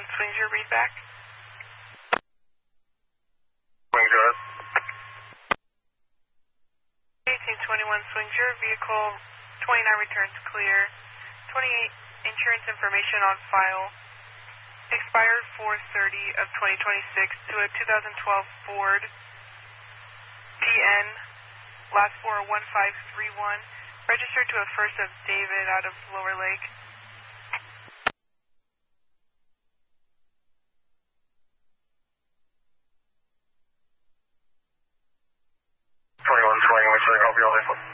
Swinger, read back. Swinger. 1821 Swinger, vehicle 29 returns clear. 28 insurance information on file. Expired 4/30 of 2026 to a 2012 Ford PN, last 41531, registered to a First of David out of Lower Lake. 2120, which I hope you'll